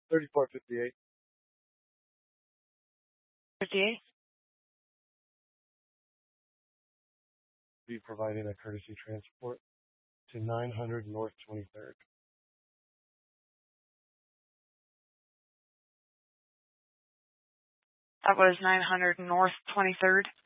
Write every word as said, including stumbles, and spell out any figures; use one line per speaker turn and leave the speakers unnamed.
thirty-four fifty-eight.
fifty-eight?
Be providing a courtesy transport to nine hundred North twenty-third.
That was nine hundred North twenty-third.